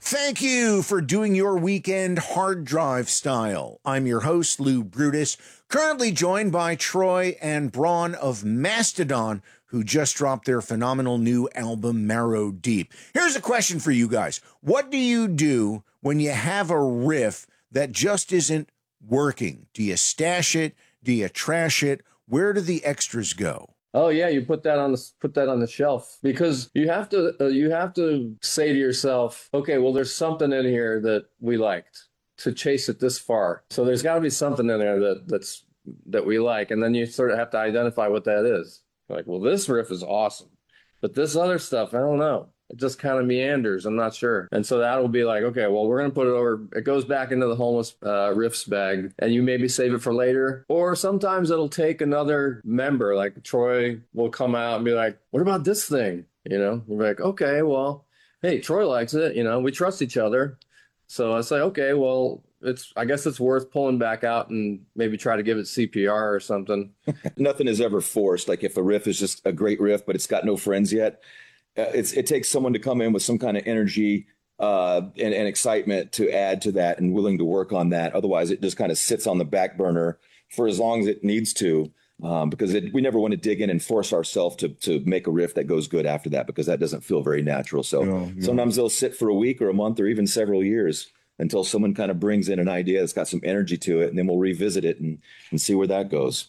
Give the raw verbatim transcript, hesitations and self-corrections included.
Thank you for doing your weekend hard drive style. I'm your host, Lou Brutus, currently joined by Troy and Braun of Mastodon, who just dropped their phenomenal new album, Marrow Deep. Here's a question for you guys. What do you do when you have a riff that just isn't working? Do you stash it? Do you trash it? Where do the extras go? Oh yeah, you put that on the put that on the shelf, because you have to uh, you have to say to yourself, okay, well, there's something in here that we liked to chase it this far. So there's got to be something in there that that's that we like, and then you sort of have to identify what that is. Like, well, this riff is awesome, but this other stuff, I don't know. It just kind of meanders. I'm not sure. And so that'll be like, okay, well, we're going to put it over. It goes back into the homeless uh, riffs bag, and you maybe save it for later. Or sometimes it'll take another member, like Troy will come out and be like, what about this thing? You know, we're like, okay, well, hey, Troy likes it. You know, we trust each other. So I say, okay, well, it's, I guess it's worth pulling back out and maybe try to give it C P R or something. Nothing is ever forced. Like if a riff is just a great riff, but it's got no friends yet, Uh, it's, it takes someone to come in with some kind of energy uh, and, and excitement to add to that and willing to work on that. Otherwise, it just kind of sits on the back burner for as long as it needs to, um, because it, we never want to dig in and force ourselves to to make a riff that goes good after that, because that doesn't feel very natural. So yeah, yeah. Sometimes they'll sit for a week or a month or even several years until someone kind of brings in an idea that's got some energy to it, and then we'll revisit it and, and see where that goes.